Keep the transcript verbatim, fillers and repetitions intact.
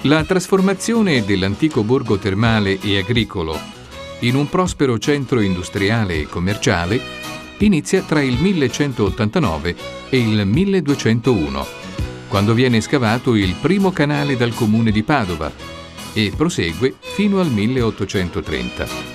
La trasformazione dell'antico borgo termale e agricolo in un prospero centro industriale e commerciale inizia tra il millecentottantanove e il milleduecentouno, quando viene scavato il primo canale dal comune di Padova, e prosegue fino al milleottocentotrenta.